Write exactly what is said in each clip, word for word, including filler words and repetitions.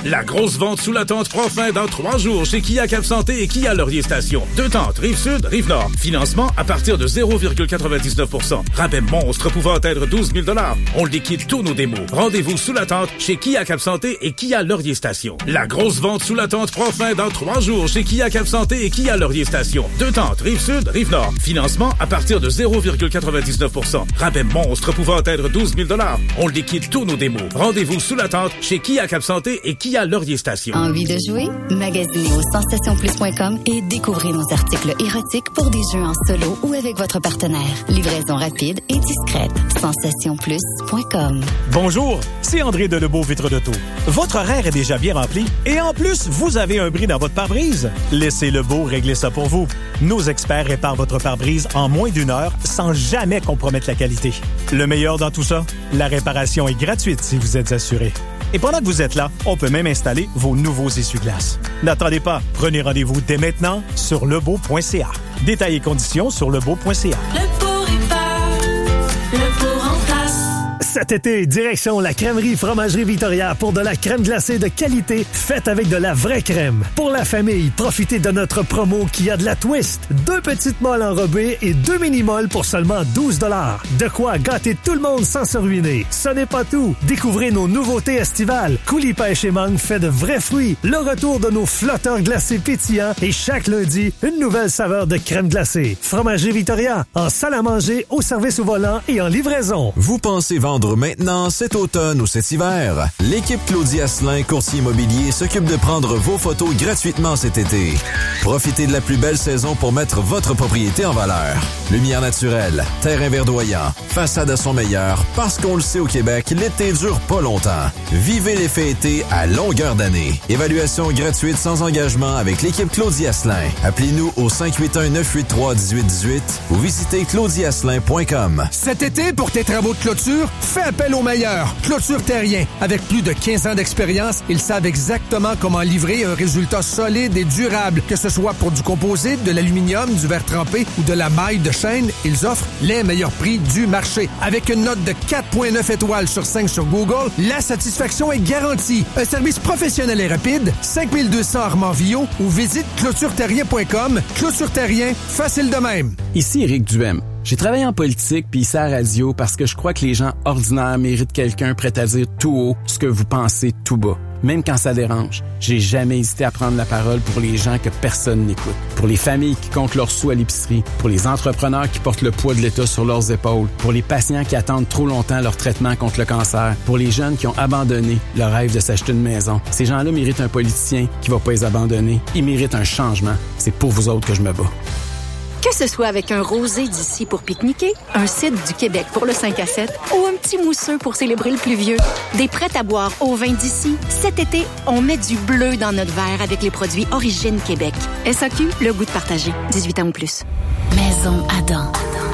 La grosse vente sous la tente prend fin dans trois jours chez Kia Cap-Santé et Kia Laurier Station. Deux tentes, Rive-Sud, Rive-Nord. Financement à partir de zéro virgule quatre-vingt-dix-neuf pour cent. Rabais monstre pouvant atteindre douze mille dollars. On liquide tous nos démos. Rendez-vous sous la tente chez Kia Cap-Santé et Kia Laurier Station. La grosse vente sous la tente prend fin dans trois jours chez Kia Cap-Santé et Kia Laurier Station. Deux tentes, Rive-Sud, Rive-Nord. Financement à partir de zéro virgule quatre-vingt-dix-neuf pour cent. Rabais monstre pouvant atteindre douze mille dollars. On liquide tous nos démos. Rendez-vous sous la tente chez Kia Cap-Santé et Kia Laurier Station. Envie de jouer? Magasinez au sensation plus point com et découvrez nos articles érotiques pour des jeux en solo ou avec votre partenaire. Livraison rapide et discrète. sensation plus point com. Bonjour, c'est André Delebow, Vitre d'Auto. Votre horaire est déjà bien rempli et en plus, vous avez un bris dans votre pare-brise? Laissez Lebeau régler ça pour vous. Nos experts réparent votre pare-brise en moins d'une heure sans jamais compromettre la qualité. Le meilleur dans tout ça? La réparation est gratuite si vous êtes assuré. Et pendant que vous êtes là, on peut même installer vos nouveaux essuie-glaces. N'attendez pas, prenez rendez-vous dès maintenant sur lebeau point c a. Détails et conditions sur lebeau point c a. Lebeau répare, Lebeau remplace. Cet été, direction la crèmerie Fromagerie Victoria pour de la crème glacée de qualité faite avec de la vraie crème. Pour la famille, profitez de notre promo qui a de la twist. Deux petites molles enrobées et deux mini-molles pour seulement douze dollars. De quoi gâter tout le monde sans se ruiner. Ce n'est pas tout. Découvrez nos nouveautés estivales. Coulis pêche et mangue fait de vrais fruits. Le retour de nos flotteurs glacés pétillants et chaque lundi, une nouvelle saveur de crème glacée. Fromagerie Victoria, en salle à manger, au service au volant et en livraison. Vous pensez vendre maintenant, cet automne ou cet hiver? L'équipe Claudie Asselin, courtier immobilier, s'occupe de prendre vos photos gratuitement cet été. Profitez de la plus belle saison pour mettre votre propriété en valeur. Lumière naturelle, terrain verdoyant, façade à son meilleur, parce qu'on le sait au Québec, l'été dure pas longtemps. Vivez l'effet été à longueur d'année. Évaluation gratuite sans engagement avec l'équipe Claudie Asselin. Appelez-nous au cinq huit un, neuf huit trois, un huit un huit ou visitez claudie asselin point com. Cet été, pour tes travaux de clôture, fais appel aux meilleurs. Clôture Terrien. Avec plus de quinze ans d'expérience, ils savent exactement comment livrer un résultat solide et durable. Que ce soit pour du composite, de l'aluminium, du verre trempé ou de la maille de chaîne, ils offrent les meilleurs prix du marché. Avec une note de quatre virgule neuf étoiles sur cinq sur Google, la satisfaction est garantie. Un service professionnel et rapide, cinq mille deux cents Armand-Villot ou visite clôture terrien point com. Clôture Terrien, facile de même. Ici Éric Duhem. J'ai travaillé en politique puis ici à la radio parce que je crois que les gens ordinaires méritent quelqu'un prêt à dire tout haut ce que vous pensez tout bas. Même quand ça dérange, j'ai jamais hésité à prendre la parole pour les gens que personne n'écoute. Pour les familles qui comptent leurs sous à l'épicerie, pour les entrepreneurs qui portent le poids de l'État sur leurs épaules, pour les patients qui attendent trop longtemps leur traitement contre le cancer, pour les jeunes qui ont abandonné le rêve de s'acheter une maison. Ces gens-là méritent un politicien qui va pas les abandonner. Ils méritent un changement. C'est pour vous autres que je me bats. Que ce soit avec un rosé d'ici pour pique-niquer, un cidre du Québec pour le cinq à sept ou un petit mousseux pour célébrer le pluvieux, des prêts à boire au vin d'ici, cet été, on met du bleu dans notre verre avec les produits Origine Québec. S A Q, le goût de partager. dix-huit ans ou plus. Maison Adam.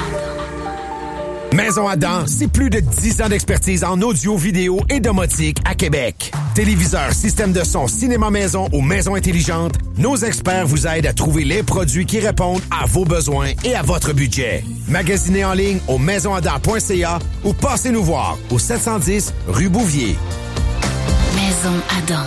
Maison Adam, c'est plus de dix ans d'expertise en audio, vidéo et domotique à Québec. Téléviseurs, système de son, cinéma maison ou maison intelligente, nos experts vous aident à trouver les produits qui répondent à vos besoins et à votre budget. Magasinez en ligne au maison adam point c a ou passez nous voir au sept cent dix rue Bouvier. Maison Adam.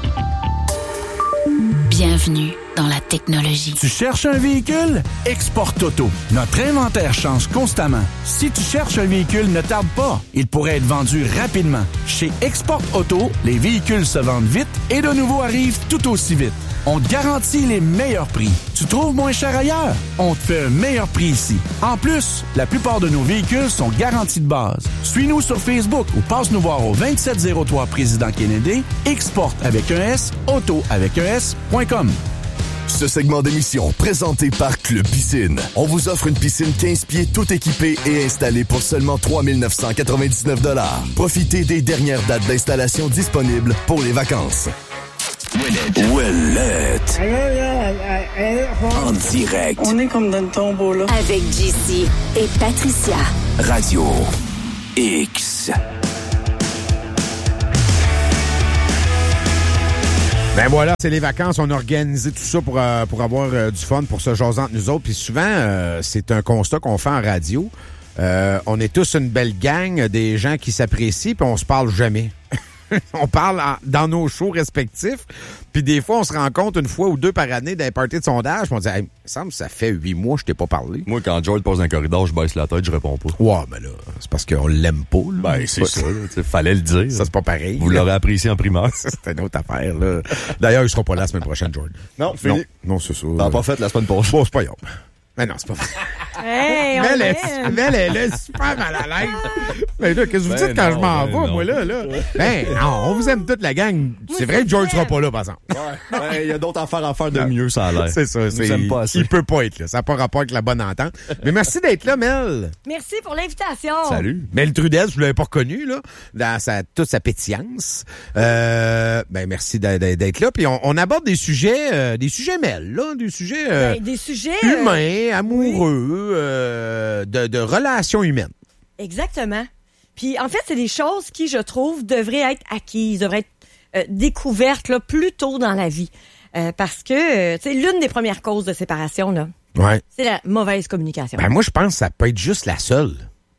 Bienvenue dans la technologie. Tu cherches un véhicule? Export Auto. Notre inventaire change constamment. Si tu cherches un véhicule, ne tarde pas. Il pourrait être vendu rapidement. Chez Export Auto, les véhicules se vendent vite et de nouveaux arrivent tout aussi vite. On te garantit les meilleurs prix. Tu trouves moins cher ailleurs? On te fait un meilleur prix ici. En plus, la plupart de nos véhicules sont garantis de base. Suis-nous sur Facebook ou passe nous voir au vingt-sept zéro trois Président Kennedy, Export avec un S, Auto avec un S point com. Ce segment d'émission, présenté par Club Piscine. On vous offre une piscine quinze pieds tout équipée et installée pour seulement trois mille neuf cent quatre-vingt-dix-neuf dollars. Profitez des dernières dates d'installation disponibles pour les vacances. Ouellette. En direct. On est comme dans le tombeau, là. Avec J C et Patricia. Radio X. Ben voilà, c'est les vacances. On a organisé tout ça pour, euh, pour avoir euh, du fun, pour se jaser entre nous autres. Puis souvent, euh, c'est un constat qu'on fait en radio. Euh, on est tous une belle gang, des gens qui s'apprécient, puis on se parle jamais. on parle en, dans nos shows respectifs. Puis des fois, on se rencontre une fois ou deux par année dans les parties de sondage. Puis on dit, hey, il me semble que ça fait huit mois que je t'ai pas parlé. Moi, quand George pose un corridor, je baisse la tête, je réponds pas. Ouais, mais là, c'est parce qu'on l'aime pas. Là. Ben, c'est ça. Là, fallait le dire. Ça, c'est pas pareil. Vous l'aurez apprécié en primaire. C'est une autre affaire. Là. D'ailleurs, il sera pas là la semaine prochaine, George. Non, fini. Non, non c'est ça. T'as pas fait la semaine prochaine. Bon, c'est pas grave. Mais non, c'est pas vrai. Hey, mais on elle, est, l'aime. mais elle, elle est super mal à l'aise. Mais là, qu'est-ce que vous Ben dites quand non, je m'en ben vais, non. moi, là? là? Ben non, on vous aime toute la gang. C'est vrai que George sera pas là, par exemple. Ouais. Il y a d'autres affaires à faire de mieux, ça a l'air. C'est ça. Nous C'est, aime pas assez. il peut pas être là. Ça n'a pas rapport avec la bonne entente. Mais merci d'être là, Mel. Merci pour l'invitation. Salut. Mel Trudel, je ne l'avais pas reconnu, là, dans sa, toute sa pétillance. Euh, ben, merci d'être, d'être là. Puis on, on aborde des sujets, euh, des sujets Mel, là, des sujets euh, Ben, des sujets euh, humains, amoureux, euh, de, de relations humaines. Exactement. Puis en fait, c'est des choses qui, je trouve, devraient être acquises, devraient être euh, découvertes là, plus tôt dans la vie. Euh, parce que, euh, tu sais, l'une des premières causes de séparation, là, Ouais. c'est la mauvaise communication. Ben, moi, je pense que ça peut être juste la seule.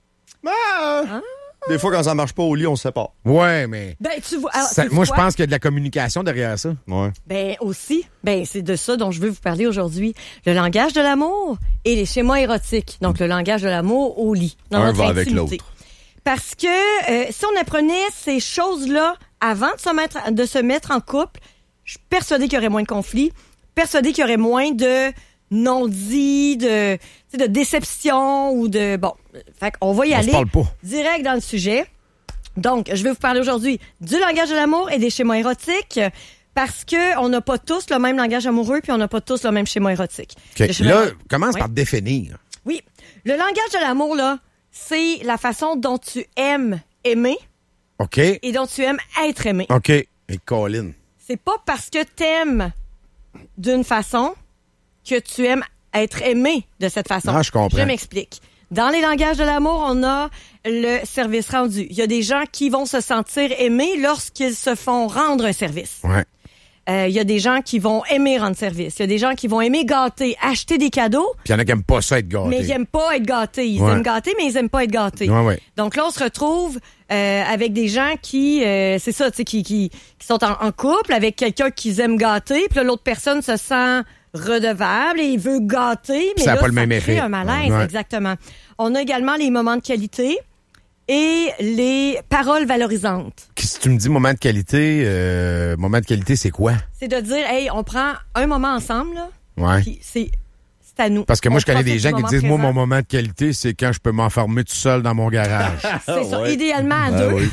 Ah! Des fois, quand ça marche pas au lit, on se sépare. Ouais, mais. Ben, tu vois, alors, ça- sais-tu moi, je quoi? pense qu'il y a de la communication derrière ça. Ouais. Ben aussi, ben c'est de ça dont je veux vous parler aujourd'hui. Le langage de l'amour et les schémas érotiques. Donc le langage de l'amour au lit, dans Un notre va avec intimité. l'autre. Parce que euh, si on apprenait ces choses-là avant de se mettre de se mettre en couple, je suis persuadée qu'il y aurait moins de conflits, persuadée qu'il y aurait moins de non-dits, de tu sais, de déception ou de bon. Fait qu'on va y On se aller parle pas. direct dans le sujet. Donc, je vais vous parler aujourd'hui du langage de l'amour et des schémas érotiques parce que on n'a pas tous le même langage amoureux puis on n'a pas tous le même schéma érotique. OK. Le schéma Là, éro- commence Ouais. par te définir. Oui. Le langage de l'amour, là, c'est la façon dont tu aimes aimer OK. et dont tu aimes être aimé. OK. Et Colin. C'est pas parce que t'aimes d'une façon que tu aimes être aimé de cette façon. Ah, je comprends. Je m'explique. Dans les langages de l'amour, on a le service rendu. Il y a des gens qui vont se sentir aimés lorsqu'ils se font rendre un service. Ouais. Euh, il y a des gens qui vont aimer rendre service. Il y a des gens qui vont aimer gâter, acheter des cadeaux, Puis il y en a qui n'aiment pas ça être gâtés. mais ils aiment pas être gâtés. Ils Ouais. aiment gâter, mais ils aiment pas être gâtés. Ouais, ouais. Donc là, on se retrouve euh, avec des gens qui, euh, c'est ça, tu sais, qui, qui, qui sont en, en couple avec quelqu'un qu'ils aiment gâter, puis là, l'autre personne se sent redevable et il veut gâter, mais ça a là, pas le même crée effet. un malaise, Ouais. exactement. On a également les moments de qualité et les paroles valorisantes. Si tu me dis moment de qualité, euh, moment de qualité, c'est quoi? C'est de dire, hey, on prend un moment ensemble, là, Ouais. puis c'est c'est à nous. Parce que moi, On je connais profite des gens du qui moment disent, moi, présent. mon moment de qualité, c'est quand je peux m'enfermer tout seul dans mon garage. C'est ça, ouais. idéalement à Ah deux. oui.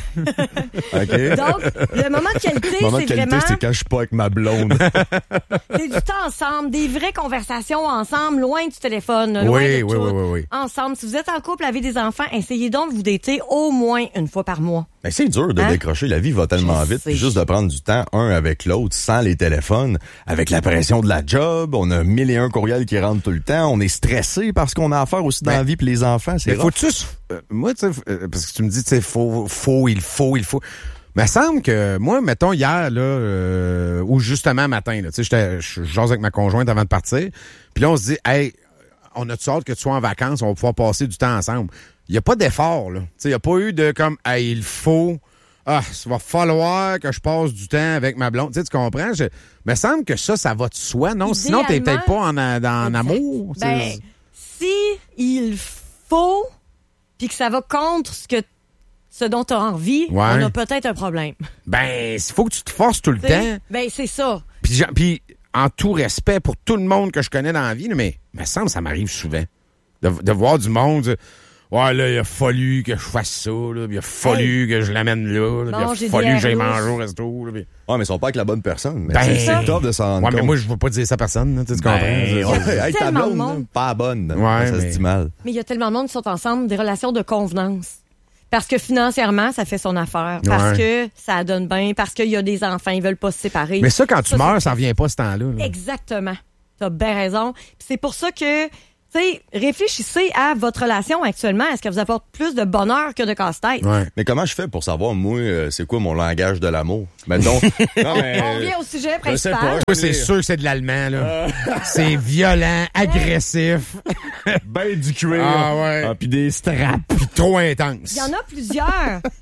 OK. Donc, le moment de qualité, Moment de c'est qualité, vraiment... c'est quand je suis pas avec ma blonde. C'est du temps ensemble, des vraies conversations ensemble, loin du téléphone, loin Oui, de oui, tout. oui, oui, oui. Ensemble. Si vous êtes en couple, avez des enfants, essayez donc de vous dater au moins une fois par mois. Ben, c'est dur de Hein? décrocher. La vie va tellement Je vite. sais. Puis juste de prendre du temps un avec l'autre, sans les téléphones, avec la pression de la job. On a mille et un courriels qui rentrent tout le temps. On est stressé parce qu'on a affaire aussi dans Ben, la vie puis les enfants. C'est Mais rough. faut-tu... se- euh, moi, tu sais, euh, parce que tu me dis, tu sais, faut, faut, il faut, il faut... Mais il semble que, moi, mettons, hier, là, euh, ou justement matin, là, tu sais, j'étais- je jase avec ma conjointe avant de partir, puis là, on se dit, hey, on a-tu hâte que tu sois en vacances, on va pouvoir passer du temps ensemble. Il n'y a pas d'effort, là. Tu sais, il n'y a pas eu de, comme, hey, il faut... Ah, il va falloir que je passe du temps avec ma blonde. Tu sais, tu comprends? Je, mais il semble que ça, ça va de soi, non? Sinon, t'es Idéalement- peut-être pas en, a- dans, en amour. Ben, C'est- si il faut, puis que ça va contre ce que ce dont tu as envie, Ouais. on a peut-être un problème. Ben, il faut que tu te forces tout le Tu sais? temps. Ben, c'est ça. Puis, j'en- puis, en tout respect pour tout le monde que je connais dans la vie, là, mais il me semble que ça m'arrive souvent. De, de voir du monde dire, ouais, là, il a fallu que je fasse ça, là, puis il a fallu que je l'amène là, là, puis Bon, il j'ai a fallu des que j'aille airs manger au louches. resto. Là, puis- Ouais, mais ils sont pas avec la bonne personne. Mais Ben, c'est- c'est c'est tough de s'en rendre Ouais, mais compte. moi, je veux pas dire ça à personne, là, tu sais, tu comprends? Ben, C'est- ouais, c'est- hey, ta Tellement de blonde, monde. là, pas bonne. Ouais, ça mais- se dit mal. Mais il y a tellement de monde qui sont ensemble, des relations de convenance. Parce que financièrement, ça fait son affaire. Parce Ouais. que ça donne bien. Parce qu'il y a des enfants, ils veulent pas se séparer. Mais ça, quand tu Ça, meurs, c'est- ça revient pas ce temps-là. là. Exactement. T'as bien raison. Puis c'est pour ça que, tu sais, réfléchissez à votre relation actuellement. Est-ce qu'elle vous apporte plus de bonheur que de casse-tête? Ouais. Mais comment je fais pour savoir, moi, euh, c'est quoi mon langage de l'amour? Mettons. non, mais, On revient au sujet je sais principal. pas. Moi, c'est sûr que c'est de l'allemand, là. C'est violent, agressif, Ben du cuir. Ah ouais. Ah, puis des straps. puis trop intense. Il y en a plusieurs.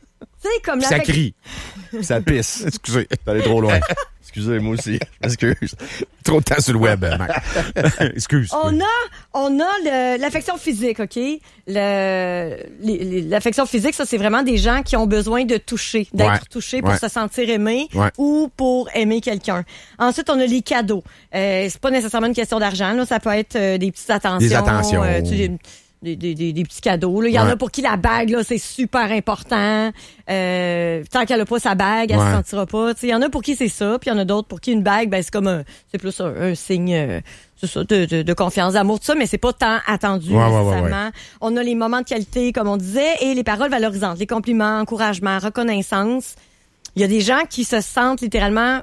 Tu sais, comme la... Ça crie. Ça pisse. Excusez. T'es allé trop loin. Excusez, moi aussi. Excuse. Trop de temps sur le web, Mac. Excuse. On a, on a le, l'affection physique, OK? Le, les, les, l'affection physique, ça, c'est vraiment des gens qui ont besoin de toucher, d'être Ouais. touchés pour Ouais. se sentir aimé Ouais. ou pour aimer quelqu'un. Ensuite, on a les cadeaux. Euh, c'est pas nécessairement une question d'argent, là. Ça peut être euh, des petites attentions. Des attentions. euh, tu sais, des, des, des, des petits cadeaux. Là. Il y en Ouais. a pour qui la bague, là, c'est super important. Euh, tant qu'elle a pas sa bague, elle Ouais. se sentira pas. Tu sais, il y en a pour qui c'est ça, puis il y en a d'autres pour qui une bague, ben c'est comme un, c'est plus un, un signe euh, c'est ça, de, de, de confiance, d'amour, tout ça, mais c'est pas tant attendu Ouais, ouais, ouais, nécessairement. On a les moments de qualité, comme on disait, et les paroles valorisantes, les compliments, encouragement, reconnaissance. Il y a des gens qui se sentent littéralement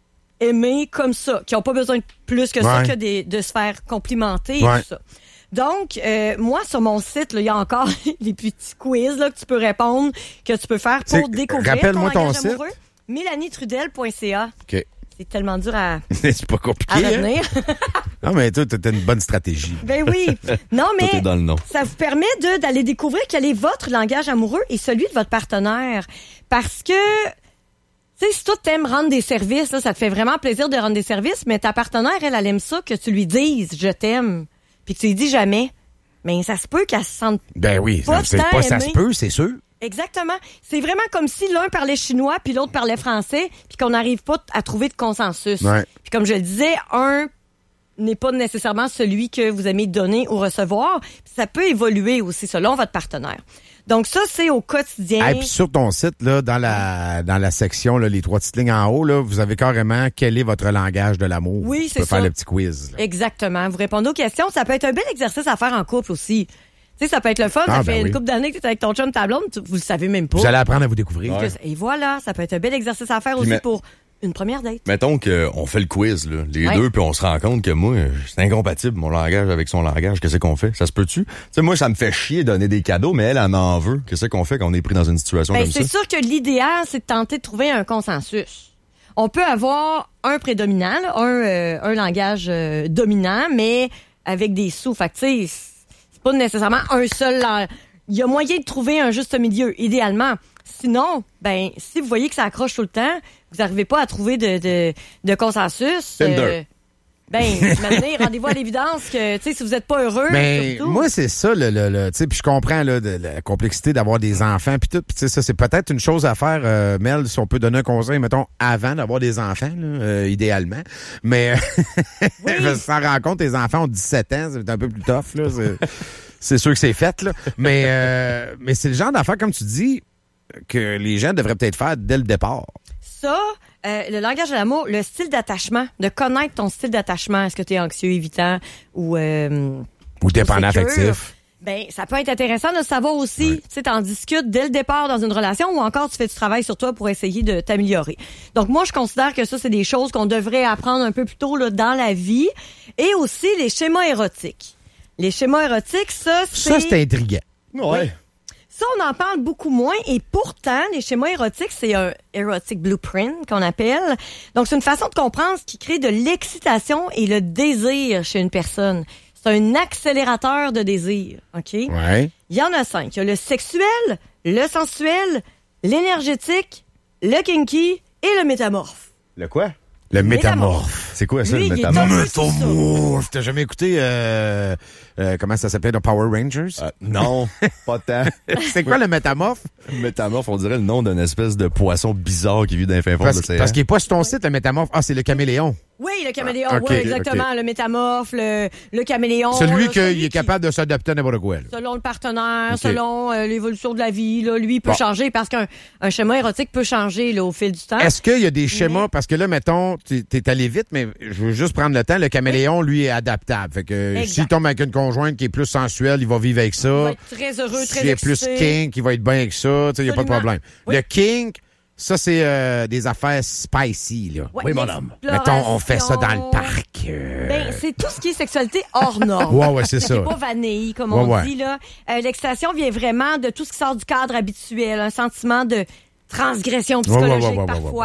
aimés comme ça, qui ont pas besoin de plus que ça Ouais. que des, de se faire complimenter et Ouais. tout ça. Donc, euh, moi, sur mon site, là, il y a encore les petits quiz là, que tu peux répondre, que tu peux faire pour C'est- découvrir rappelle-moi ton ton langage site. amoureux. mélanie trudel point c a. OK. C'est tellement dur à, C'est pas compliqué. à hein? retenir. Non, mais toi, t'as une bonne stratégie. Ben oui. Non, mais Tout est dans le nom. ça vous permet de d'aller découvrir quel est votre langage amoureux et celui de votre partenaire. Parce que, tu sais, si toi, t'aimes rendre des services, là, ça te fait vraiment plaisir de rendre des services, mais ta partenaire, elle, elle aime ça que tu lui dises « je t'aime », puis que tu lui dis jamais. Mais ça se peut qu'elle se sente Ben oui, pas ça, c'est tant pas ça aimée. se peut, c'est sûr. Exactement. C'est vraiment comme si l'un parlait chinois puis l'autre parlait français puis qu'on n'arrive pas à trouver de consensus. Ouais. Puis comme je le disais, un n'est pas nécessairement celui que vous aimez donner ou recevoir. Puis ça peut évoluer aussi selon votre partenaire. Donc ça, c'est au quotidien. Et puis sur ton site, là, dans la dans la section, là, les trois petites lignes en haut, là, vous avez carrément quel est votre langage de l'amour. Oui, Tu c'est peux ça. faire le petit quiz. là. Exactement. Vous répondez aux questions. Ça peut être un bel exercice à faire en couple aussi. Tu sais, ça peut être le fun. Ah, ça ben fait oui. une couple d'années que tu es avec ton chum, ta blonde, tu- vous le savez même pas. Vous allez apprendre à vous découvrir. Que- Et voilà, ça peut être un bel exercice à faire Puis aussi mais- pour une première date. Mettons qu'on fait le quiz, là, les Ouais. deux, puis on se rend compte que moi, c'est incompatible, mon langage avec son langage. Qu'est-ce qu'on fait? Ça se peut-tu? Tu sais, moi, ça me fait chier de donner des cadeaux, mais elle, elle en veut. Qu'est-ce qu'on fait quand on est pris dans une situation Ben, comme ça? c'est sûr que l'idéal, c'est de tenter de trouver un consensus. On peut avoir un prédominant, là, un, euh, un langage euh, dominant, mais avec des sous. Fait que, tu sais, c'est pas nécessairement un seul. lang- Il y a moyen de trouver un juste milieu, idéalement. Sinon, ben, si vous voyez que ça accroche tout le temps, vous n'arrivez pas à trouver de, de, de consensus. Tinder. ben, maintenant, rendez-vous à l'évidence que, tu sais, si vous n'êtes pas heureux, Mais surtout. moi, c'est ça, le, le, le- tu sais, puis je comprends là, de, la complexité d'avoir des enfants, puis tout, puis tu sais, ça, c'est peut-être une chose à faire, euh, Mel, si on peut donner un conseil, mettons, avant d'avoir des enfants, là, euh, idéalement. Mais parce que sans rendre compte, tes enfants ont dix-sept ans, c'est un peu plus tough, là. C'est, c'est sûr que c'est fait, là. Mais, euh, mais c'est le genre d'affaires, comme tu dis, que les gens devraient peut-être faire dès le départ. Ça, euh, le langage de l'amour, le style d'attachement, de connaître ton style d'attachement. Est-ce que tu es anxieux, évitant ou... Euh, Ou dépendant sécure? affectif. Ben, ça peut être intéressant de savoir aussi. Tu sais, t'en discutes dès le départ dans une relation ou encore tu fais du travail sur toi pour essayer de t'améliorer. Donc, moi, je considère que ça, c'est des choses qu'on devrait apprendre un peu plus tôt là, dans la vie. Et aussi, les schémas érotiques. Les schémas érotiques, ça, c'est... Ça, c'est intriguant. Ouais. Ça, on en parle beaucoup moins et pourtant, les schémas érotiques, c'est un erotic blueprint qu'on appelle. Donc, c'est une façon de comprendre ce qui crée de l'excitation et le désir chez une personne. C'est un accélérateur de désir, OK? Ouais. Il y en a cinq. Il y a le sexuel, le sensuel, l'énergétique, le kinky et le métamorphe. Le quoi? Le métamorphe. C'est quoi ça, Lui, le il est métamorphe? un peu Métamorphe. T'as jamais écouté, euh, euh, comment ça s'appelait, dans Power Rangers? Euh, non, pas tant. C'est quoi le métamorphe? Métamorphe, on dirait le nom d'une espèce de poisson bizarre qui vit dans les fins fonds de Parce, l'océan. parce qu'il est pas sur ton site, le métamorphe. Ah, c'est le caméléon. Oui, le caméléon, Ah, ok, oui, exactement. ok. Le métamorphe, le, le caméléon. Celui là, qu'il celui est capable de s'adapter à n'importe quoi. là. Selon le partenaire, Ok. selon euh, l'évolution de la vie, là, lui, il peut Bon. changer parce qu'un un schéma érotique peut changer là, au fil du temps. Est-ce qu'il y a des schémas? Parce que là, mettons, t'es t'es allé vite, mais je veux juste prendre le temps. Le caméléon, lui, est adaptable. Fait que Exact. s'il tombe avec une conjointe qui est plus sensuelle, il va vivre avec ça. Il va être très heureux, très S'il est plus excité. kink, il va être bien avec ça. Il n'y a pas de Absolument. problème. Oui. Le kink, ça, c'est euh, des affaires spicy. Là. Ouais, Oui, mon homme. Mettons, on fait ça dans le l'exploration. parc. euh, Ben, c'est tout ce qui est sexualité hors norme. Ouais, ouais, c'est ça. C'est pas vanille, comme Ouais, on ouais. dit, là. Euh, l'excitation vient vraiment de tout ce qui sort du cadre habituel. Un sentiment de transgression Ouais, ouais, psychologique, ouais, ouais, ouais, parfois. ouais,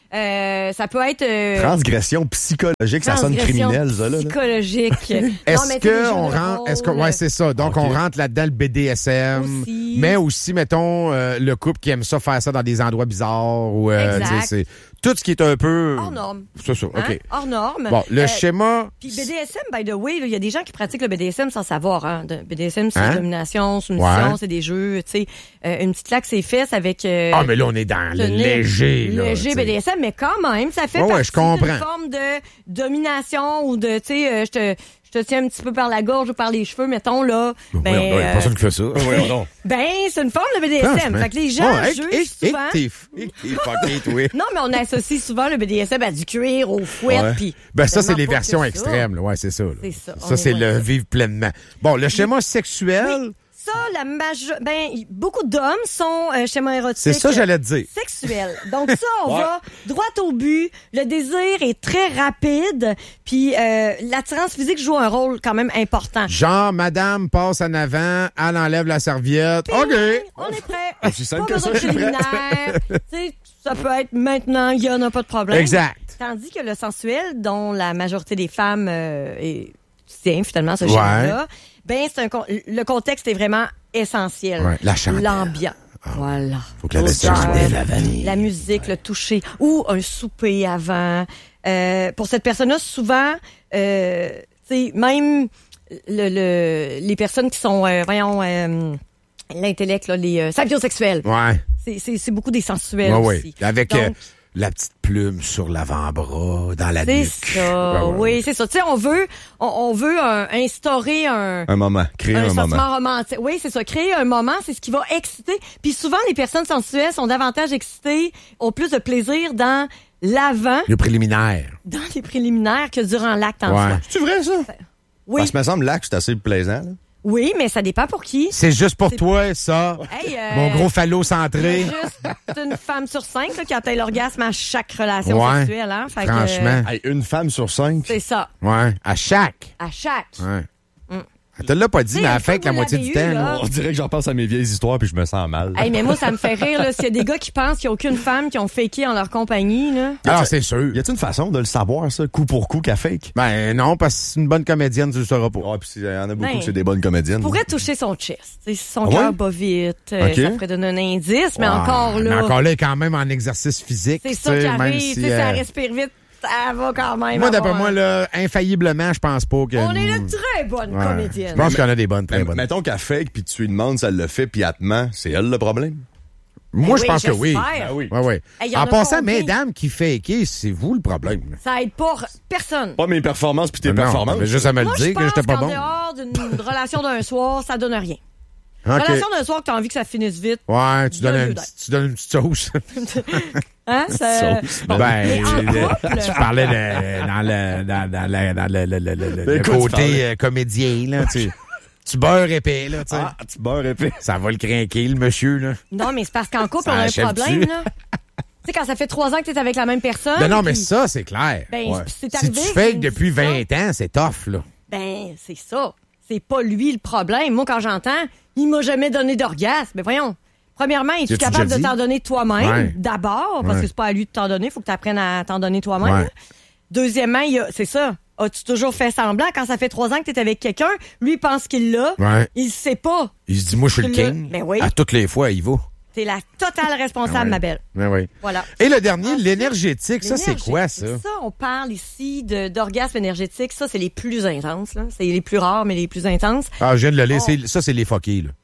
Euh, ça peut être... Euh, Transgression psychologique, ça sonne criminel, ça, là. Psychologique. Est-ce qu'on rentre... Est-ce que, ouais, c'est ça. Donc, okay. on rentre là-dedans le B D S M. Aussi. Mais aussi, mettons, euh, le couple qui aime ça, faire ça dans des endroits bizarres. Ou, euh, c'est tout ce qui est un peu... Hors norme. C'est ça, hein? OK. Hors norme. Bon, le euh, schéma... Puis B D S M, by the way, il y a des gens qui pratiquent le B D S M sans savoir. Hein. B D S M, c'est hein? domination, soumission, ouais. c'est des jeux, tu sais. Euh, une petite claque ses fesses avec... Euh, ah, mais là, on est dans le léger, là. Léger B D S M, mais quand même, ça fait ouais, partie ouais, je comprends. d'une forme de domination ou de, tu sais, euh, je te... Je te tiens un petit peu par la gorge ou par les cheveux, mettons, là. Ben, il n'y a personne qui fait ça. Ben, c'est une forme de B D S M. Fait que les gens oh, jugent et, souvent... Et, et, et, et, non, mais on associe souvent le B D S M à du cuir, au fouet, ouais. puis... Ben, ça, c'est les versions extrêmes, là. Ouais, c'est ça. C'est ça. Ça, c'est le ça. Vivre pleinement. Bon, le schéma oui. sexuel... Oui. Ça, la major... ben, beaucoup d'hommes sont euh, schéma érotique. C'est ça, j'allais te dire. Sexuel. Donc ça, on ouais. va droit au but. Le désir est très rapide. Puis euh, l'attirance physique joue un rôle quand même important. Genre, madame passe en avant, elle enlève la serviette. Puis, OK. On est prêt. Aussi simple pas que ça, je suis prêt. Ça peut être maintenant, il y en a pas de problème. Exact. Tandis que le sensuel, dont la majorité des femmes euh, est... tient finalement ce schéma-là, ouais. ben c'est un le contexte est vraiment essentiel. Ouais, la chandelle. L'ambiance. Ah, voilà. Faut que la chandelle, la vanille. La musique, ouais. le toucher ou un souper avant. Euh, pour cette personne-là, souvent, euh, tu sais, même le, le, les personnes qui sont, euh, voyons, euh, l'intellect, là, les euh, sapiosexuels. Ouais. C'est, c'est, c'est beaucoup des sensuels ouais, aussi. Oui. Avec Donc, euh, la petite plume sur l'avant-bras, dans la c'est nuque. C'est ça, ouais, ouais. oui, c'est ça. Tu sais, on veut, on, on veut un, instaurer un... Un moment, créer un, un moment. sentiment romantique. Oui, c'est ça, créer un moment, c'est ce qui va exciter. Puis souvent, les personnes sensuelles sont davantage excitées, ont plus de plaisir dans l'avant. Le préliminaire. Dans les préliminaires que durant l'acte en ouais. soi. C'est vrai, ça? Oui. Parce que, me semble, l'acte, c'est assez plaisant, là. Oui, mais ça dépend pour qui. C'est juste pour c'est... toi, ça. Hey, euh, mon gros phallot centré. Juste une femme sur cinq là, qui atteint l'orgasme à chaque relation ouais, sexuelle. Hein? Fait franchement. Que, hey, une femme sur cinq. C'est ça. Ouais, à chaque. À chaque. Ouais. Mm. Elle te l'a pas dit, mais elle fait que la moitié du temps. Là. On dirait que j'en pense à mes vieilles histoires puis je me sens mal. Hey, mais moi, ça me fait rire. Là, s'il y a des gars qui pensent qu'il n'y a aucune femme qui ont faké en leur compagnie. Là. Alors, c'est sûr. Y a-t-il une façon de le savoir, ça, coup pour coup, qu'elle fake? Ben non, parce que c'est une bonne comédienne, tu le sauras pas. Ah, puis il y en a beaucoup ben, que c'est des bonnes comédiennes. Tu pourrais toucher son chest. Si son ah, cœur ouais? bat vite, okay. ça ferait donner un indice, mais wow. encore là... Mais encore là, quand même en exercice physique. C'est ça qui arrive, si, euh... ça respire vite. Ça va quand même. Moi, d'après moi, là, infailliblement, je pense pas que... On est de très bonnes ouais. comédiennes. Je pense qu'on a des bonnes, très mais, bonnes. Mettons qu'elle fake, puis tu lui demandes si elle le fait, puis elle te ment, c'est elle le problème? Moi, ben je pense oui, que oui. Ben oui. Ouais, ouais. Hey, en passant, mesdames qui fake, c'est vous le problème. Ça aide pas personne. Pas mes performances puis tes non, performances. Mais juste à me le dire que j'étais pas bon. Moi, je pense qu'en dehors d'une relation d'un soir, ça donne rien. Okay. Relation d'un soir que t'as envie que ça finisse vite. Ouais, tu donnes, un, tu donnes une petite sauce. Hein, ça... Bon, ben, couple, tu parlais de, dans le, dans, dans, dans, dans le, le, le, le, le côté euh, comédien, là, tu, tu beurres épais, là, tu sais. Ah, tu beurres épais. Ça va le craquer, le monsieur, là. Non, mais c'est parce qu'en couple, on a un problème, là. Tu sais, quand ça fait trois ans que t'es avec la même personne. Ben non, mais puis... ça, c'est clair. Ben, ouais. c'est si tu fais depuis vingt ans, c'est tough, là. Ben, c'est ça. C'est pas lui le problème. Moi, quand j'entends, il m'a jamais donné d'orgasme. Mais voyons. Premièrement, es-tu capable de t'en donner toi-même? Ouais. D'abord, parce ouais. que c'est pas à lui de t'en donner. Il faut que tu apprennes à t'en donner toi-même. Ouais. Deuxièmement, il y a, c'est ça. As-tu toujours fait semblant? Quand ça fait trois ans que tu es avec quelqu'un, lui, il pense qu'il l'a. Ouais. Il sait pas. Il se dit, moi, je suis le king. Ben oui. À toutes les fois, il va. T'es la totale responsable, ouais. ma belle. Ben oui. Voilà. Et le dernier, Ensuite, l'énergétique. Ça, c'est quoi, ça? Ça, on parle ici de, d'orgasme énergétique. Ça, c'est les plus intenses, là. C'est les plus rares, mais les plus intenses. Ah, je viens de le laisser. On... Ça, c'est les fuckés, là.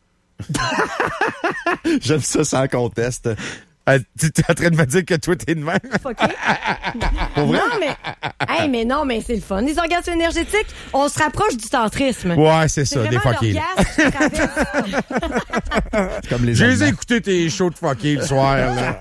J'aime ça sans conteste. Euh, tu es en train de me dire que toi, t'es de même? OK. Pour vrai? Non, mais, hey, mais non, mais c'est le fun. Les orgasmes énergétiques, on se rapproche du tantrisme. Ouais, c'est, c'est ça, des fuckés. C'est comme les J'ai les écouté tes shows de fuckés le soir, là.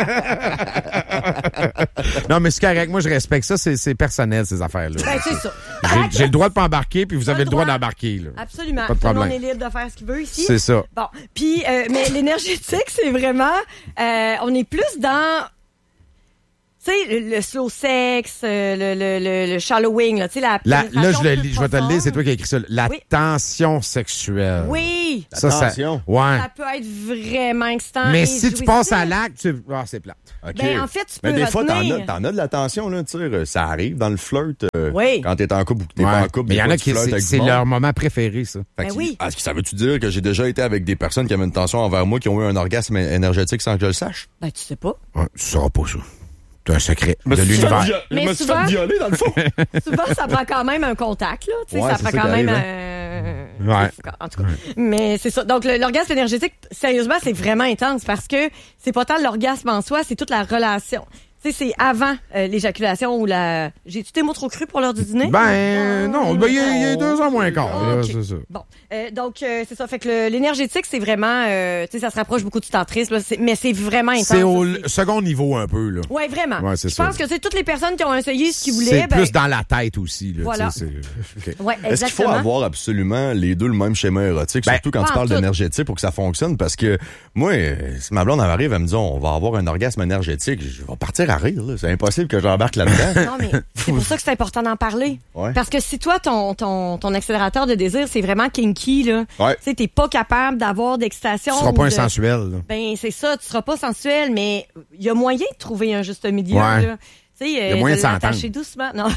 Non, mais c'est correct. Moi, je respecte ça. C'est, c'est personnel, ces affaires-là. Ben, c'est ça. J'ai, j'ai le droit de pas embarquer, puis vous avez le droit, droit d'embarquer, là. Absolument. Pas de problème. Tout le monde est libre de faire ce qu'il veut ici. C'est ça. Bon. Puis, euh, mais l'énergétique, c'est vraiment, euh, on est plus dans, tu sais, le, le slow sex, euh, le, le, le, le shallowing, là, tu sais, la, la Là, je, le, plus je vais te le lire, c'est toi qui as écrit ça. La oui. tension sexuelle. Oui! Ça, la tension. Ça, ouais. Ça peut être vraiment excitant. Mais et si jouissif. tu passes à l'acte, tu... ah, c'est plate. OK. Ben, en fait, tu peux Mais des fois, t'en retenir. as, t'en as de la tension, là, tu sais, ça arrive dans le flirt. Euh, Oui. Quand t'es en couple ou que t'es Ouais. pas en couple. Mais il y en a qui, c'est, c'est leur moment préféré, ça. Ben oui. Ah, ça veut-tu dire que j'ai déjà été avec des personnes qui avaient une tension envers moi, qui ont eu un orgasme énergétique sans que je le sache? Ben, tu sais pas. Ouais, tu sauras pas ça. C'est un secret Mais de tu l'univers. fais- Mais je me suis souvent- fait violer, dans le fond. Souvent, ça prend quand même un contact, là. Tu sais, Ouais, ça c'est prend ça quand qui même arrive, un... Ouais. En tout cas. Mais c'est ça. Donc, le- l'orgasme énergétique, sérieusement, c'est vraiment intense parce que c'est pas tant l'orgasme en soi, c'est toute la relation. Tu sais, c'est avant euh, l'éjaculation ou la... J'ai-tu des mots trop crus pour l'heure du dîner? Ben, euh, non, ben, il y, a- il y a deux ans moins quart, là, Ok. c'est ça. Bon, euh, donc euh, c'est ça. Fait que le- l'énergétique, c'est vraiment, euh, tu sais, ça se rapproche beaucoup du tantrisme, là, c'est- mais c'est vraiment intense. C'est au ça, l- second niveau un peu, là. Ouais, vraiment. Ouais, c'est Je ça. pense que c'est toutes les personnes qui ont essayé ce qu'ils C'est voulaient. ben, plus dans la tête aussi, là. Voilà. tu sais, c'est- ok. Ouais, Est-ce qu'il faut exactement. avoir absolument les deux le même schéma érotique, Ben, surtout quand pas tu en parles tout. d'énergétique pour que ça fonctionne? Parce que moi, euh, si ma blonde elle arrive, elle me dit on va avoir un orgasme énergétique, je vais partir à rire. Là. C'est impossible que j'embarque là-dedans. Non, mais c'est pour ça que c'est important d'en parler. Ouais. Parce que si toi, ton, ton, ton accélérateur de désir, c'est vraiment kinky, là. Ouais. Tu sais, t'es pas capable d'avoir Tu d'excitation. seras ou pas de- insensuel, là. Ben, c'est ça, tu seras pas sensuel, mais il y a moyen de trouver un juste milieu, Ouais. là. Tu sais, Y a moyen de s'entendre. l'attacher doucement. Non.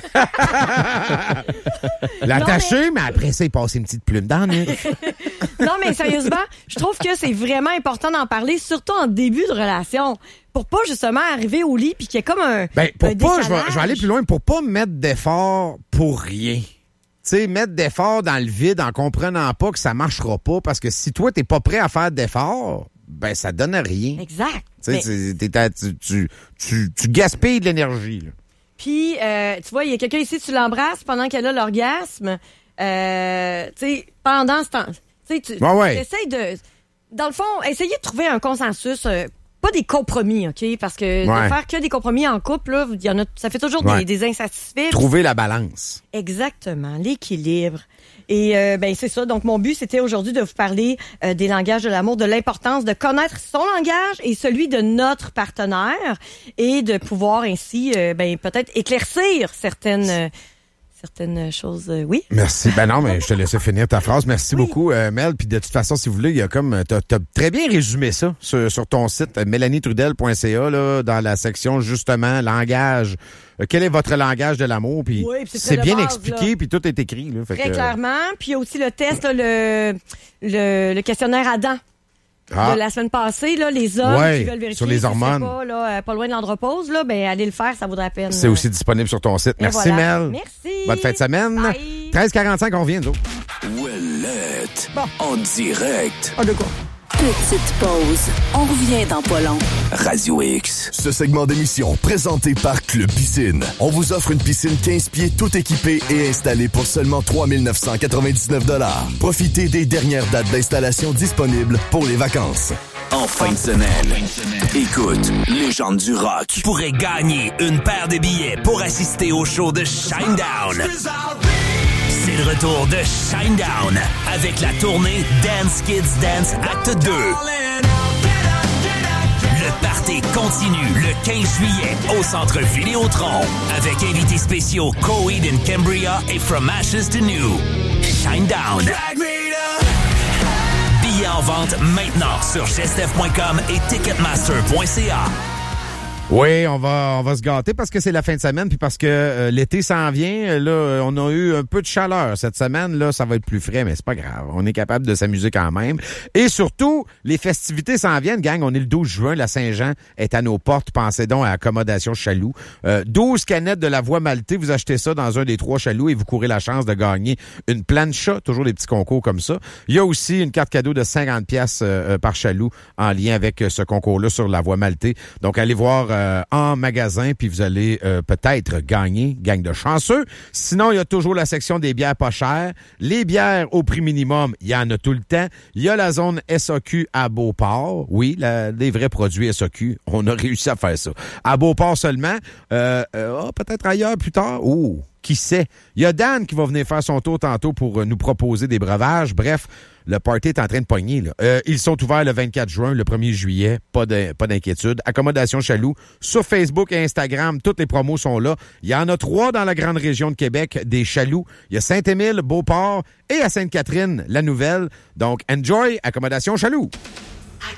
L'attacher, mais après ça, il passe une petite plume dans le nez. Non, mais sérieusement, je trouve que c'est vraiment important d'en parler, surtout en début de relation, pour pas justement arriver au lit puis qu'il y ait comme un, Ben, pour un pas, je vais, décalage. je vais aller plus loin, pour pas mettre d'effort pour rien. Tu sais, mettre d'effort dans le vide en comprenant pas que ça marchera pas, parce que si toi, t'es pas prêt à faire d'effort, ben, ça donne rien. Exact. Tu Mais- sais, t'es- t'es à- tu, tu, tu, tu gaspilles de l'énergie, là. Puis, euh, tu vois, il y a quelqu'un ici, tu l'embrasses pendant qu'elle a l'orgasme. Euh, tu sais, pendant ce temps, tu sais, tu Ouais, ouais. essayes de... Dans le fond, essayez de trouver un consensus, euh, pas des compromis, OK? Parce que Ouais. de faire que des compromis en couple, là, il y en a, ça fait toujours Ouais. des, des insatisfaits. Trouver la balance. Exactement, l'équilibre. Et euh, ben c'est ça. Donc mon but c'était aujourd'hui de vous parler euh, des langages de l'amour, de l'importance de connaître son langage et celui de notre partenaire et de pouvoir ainsi euh, ben peut-être éclaircir certaines euh, certaines choses. Euh, oui. Merci. Ben non, mais je te laissais finir ta phrase. Merci beaucoup, euh, Mel. Puis de toute façon, si vous voulez, il y a comme t'as, t'as très bien résumé ça sur, sur ton site euh, mélanie trudel point c a là, dans la section justement langage. Euh, quel est votre langage de l'amour? Puis Oui, puis c'est c'est très de bien base, expliqué, là. puis tout est écrit. Là, fait Très que, clairement. Puis il y a aussi le test, là, le, le le questionnaire Adam. Ah. De la semaine passée, là, les hommes Ouais, qui veulent vérifier sur les si c'est hormones. pas, là, euh, pas loin de l'andropause, là, ben allez le faire, ça vaudrait la peine. C'est aussi disponible sur ton site. Et Merci, voilà. Mel. Merci. Bonne fin de semaine. Bye. treize quarante-cinq, on revient, nous. Ouellette. En direct. Ah, de quoi? Petite pause. On revient dans pas long. Radio X. Ce segment d'émission, présenté par Club Piscine. On vous offre une piscine quinze pieds tout équipée et installée pour seulement trois mille neuf cent quatre-vingt-dix-neuf dollars. Profitez des dernières dates d'installation disponibles pour les vacances. En fin de semaine, écoute, Légende du rock. Tu pourrais gagner une paire de billets pour assister au show de Shinedown. C'est le retour de Shinedown avec la tournée Dance Kids Dance Acte deux. Le party continue le quinze juillet au Centre Vidéotron avec invités spéciaux Coheed and Cambria et From Ashes to New. Shinedown. Billets en vente maintenant sur gestef point com et ticketmaster point c a. Oui, on va on va se gâter parce que c'est la fin de semaine puis parce que euh, l'été s'en vient. Là, euh, on a eu un peu de chaleur cette semaine. Là, ça va être plus frais, mais c'est pas grave. On est capable de s'amuser quand même. Et surtout, les festivités s'en viennent, gang. On est le douze juin. La Saint-Jean est à nos portes. Pensez donc à Accommodation Chaloux. Euh, douze canettes de la voie maltée. Vous achetez ça dans un des trois chaloux et vous courez la chance de gagner une plancha. Toujours des petits concours comme ça. Il y a aussi une carte cadeau de cinquante pièces euh, par chaloux en lien avec euh, ce concours-là sur la voie maltée. Donc, allez voir euh, en magasin, puis vous allez euh, peut-être gagner, gang de chanceux. Sinon, il y a toujours la section des bières pas chères. Les bières au prix minimum, il y en a tout le temps. Il y a la zone S A Q à Beauport. Oui, la, les vrais produits S A Q, on a réussi à faire ça. À Beauport seulement. Euh, euh, oh, peut-être ailleurs plus tard. Oh, Qui sait? Il y a Dan qui va venir faire son tour tantôt pour euh, nous proposer des breuvages. Bref, le party est en train de pogner. Là. Euh, ils sont ouverts le vingt-quatre juin, le premier juillet. Pas de, pas d'inquiétude. Accommodation Chaloux. Sur Facebook et Instagram, toutes les promos sont là. Il y en a trois dans la grande région de Québec, des Chaloux. Il y a Saint-Émile, Beauport et à Sainte-Catherine, la Nouvelle. Donc, enjoy Accommodation Chaloux.